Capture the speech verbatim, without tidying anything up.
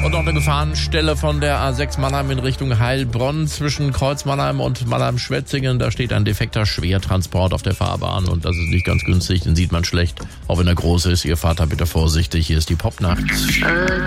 Und noch eine Gefahrenstelle von der A sechs Mannheim in Richtung Heilbronn zwischen Kreuz Mannheim und Mannheim-Schwetzingen. Da steht ein defekter Schwertransport auf der Fahrbahn und das ist nicht ganz günstig, den sieht man schlecht. Auch wenn er groß ist, ihr Vater bitte vorsichtig, hier ist die Popnacht.